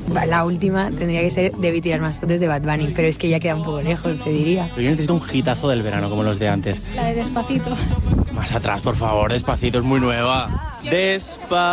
La última tendría que ser Debí tirar más fotos de Bad Bunny, pero es que ya queda un poco lejos, te diría. Pero yo necesito un hitazo del verano como los de antes. La de Despacito. Más atrás, por favor, Despacito, es muy nueva. Despacito.